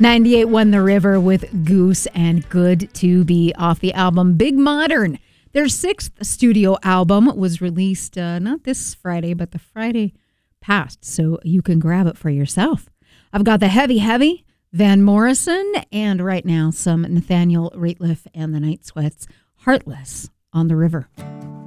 98 won the river with Goose and Good to Be off the album Big Modern. Their sixth studio album was released not this Friday, but the Friday past, so you can grab it for yourself. I've got the Heavy, Van Morrison, and right now some Nathaniel Rateliff and the Night Sweats, Heartless on the River.